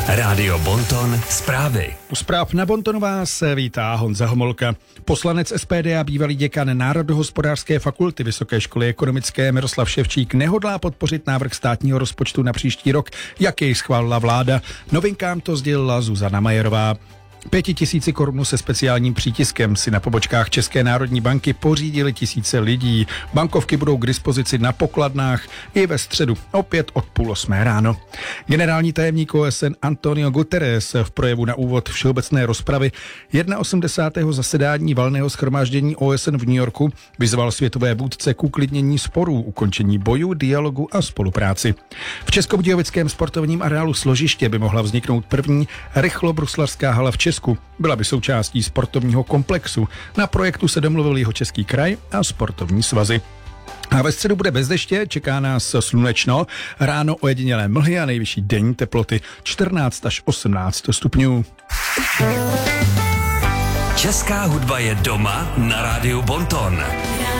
Rádio Bonton zprávy. U zpráv na Bontonu vás vítá Honza Homolka. Poslanec SPD a bývalý děkan Národohospodářské fakulty Vysoké školy ekonomické Miroslav Ševčík nehodlá podpořit návrh státního rozpočtu na příští rok, jak jej schválila vláda. Novinkám to sdělila Zuzana Majerová. 5 000 korun se speciálním přítiskem si na pobočkách České národní banky pořídili tisíce lidí. Bankovky budou k dispozici na pokladnách i ve středu, opět od 7:30 ráno. Generální tajemník OSN Antonio Guterres v projevu na úvod všeobecné rozpravy 81. zasedání valného shromáždění OSN v New Yorku vyzval světové vůdce k uklidnění sporů, ukončení bojů, dialogu a spolupráci. V českobudějovickém sportovním areálu Složiště by mohla vzniknout první rychlobruslařská hala v Česku. Byla by součástí sportovního komplexu. Na projektu se domluvil Jihočeský kraj a sportovní svazy. A ve středu bude bez deště, čeká nás slunečno, ráno ojedinělé mlhy a nejvyšší denní teploty 14 až 18 stupňů. Česká hudba je doma na Rádiu Bonton.